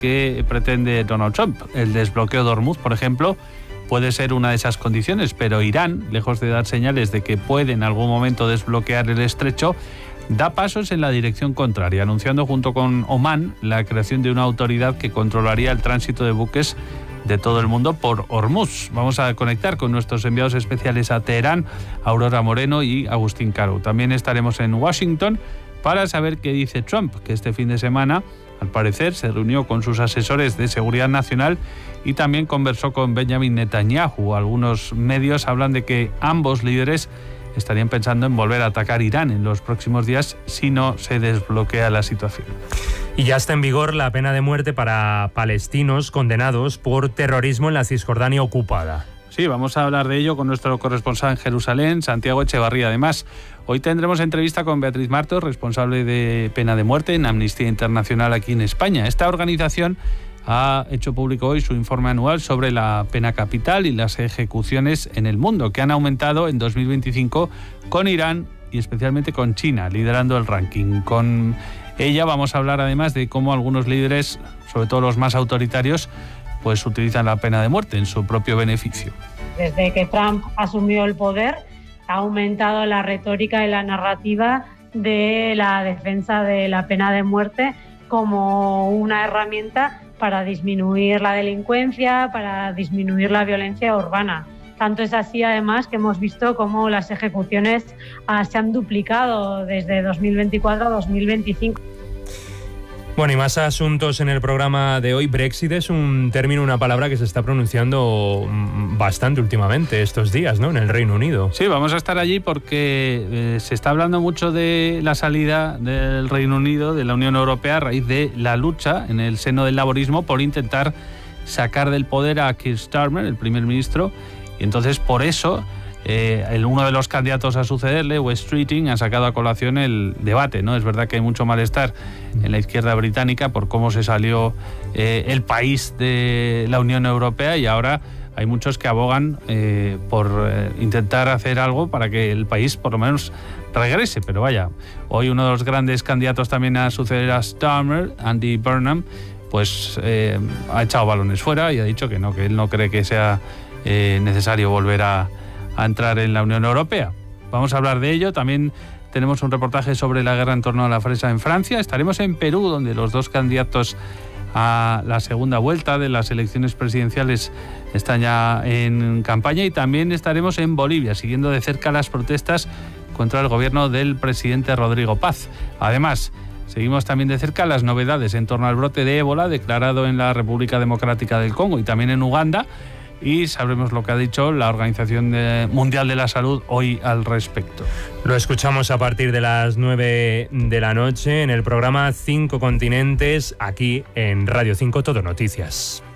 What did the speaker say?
que pretende Donald Trump. El desbloqueo de Hormuz, por ejemplo, puede ser una de esas condiciones, pero Irán, lejos de dar señales de que puede en algún momento desbloquear el estrecho, da pasos en la dirección contraria, anunciando junto con Omán la creación de una autoridad que controlaría el tránsito de buques de todo el mundo por Hormuz. Vamos a conectar con nuestros enviados especiales a Teherán, Aurora Moreno y Agustín Caro. También estaremos en Washington para saber qué dice Trump, que este fin de semana, al parecer, se reunió con sus asesores de seguridad nacional y también conversó con Benjamin Netanyahu. Algunos medios hablan de que ambos líderes estarían pensando en volver a atacar Irán en los próximos días si no se desbloquea la situación. Y ya está en vigor la pena de muerte para palestinos condenados por terrorismo en la Cisjordania ocupada. Sí, vamos a hablar de ello con nuestro corresponsal en Jerusalén, Santiago Echevarría. Además, hoy tendremos entrevista con Beatriz Martos, responsable de pena de muerte en Amnistía Internacional aquí en España. Esta organización ha hecho público hoy su informe anual sobre la pena capital y las ejecuciones en el mundo, que han aumentado en 2025 con Irán y especialmente con China, liderando el ranking. Con ella vamos a hablar además de cómo algunos líderes, sobre todo los más autoritarios, pues utilizan la pena de muerte en su propio beneficio. Desde que Trump asumió el poder, ha aumentado la retórica y la narrativa de la defensa de la pena de muerte como una herramienta para disminuir la delincuencia, para disminuir la violencia urbana. Tanto es así, además, que hemos visto cómo las ejecuciones se han duplicado desde 2024 a 2025. Bueno, y más asuntos en el programa de hoy. Brexit es un término, una palabra que se está pronunciando bastante últimamente estos días, ¿no?, en el Reino Unido. Sí, vamos a estar allí porque se está hablando mucho de la salida del Reino Unido de la Unión Europea a raíz de la lucha en el seno del laborismo por intentar sacar del poder a Keir Starmer, el primer ministro, y entonces por eso uno de los candidatos a sucederle, Wes Streeting, ha sacado a colación el debate, ¿no? Es verdad que hay mucho malestar en la izquierda británica por cómo se salió el país de la Unión Europea y ahora hay muchos que abogan por intentar hacer algo para que el país por lo menos regrese. Pero vaya, hoy uno de los grandes candidatos también a suceder a Starmer, Andy Burnham, pues ha echado balones fuera y ha dicho que él no cree que sea necesario volver a entrar en la Unión Europea. Vamos a hablar de ello. También tenemos un reportaje sobre la guerra en torno a la fresa en Francia. Estaremos en Perú, donde los dos candidatos a la segunda vuelta de las elecciones presidenciales están ya en campaña, y también estaremos en Bolivia, siguiendo de cerca las protestas contra el gobierno del presidente Rodrigo Paz. Además, seguimos también de cerca las novedades en torno al brote de ébola declarado en la República Democrática del Congo y también en Uganda, y sabremos lo que ha dicho la Organización Mundial de la Salud hoy al respecto. Lo escuchamos a partir de las 9 de la noche en el programa 5 Continentes, aquí en Radio 5 Todo Noticias.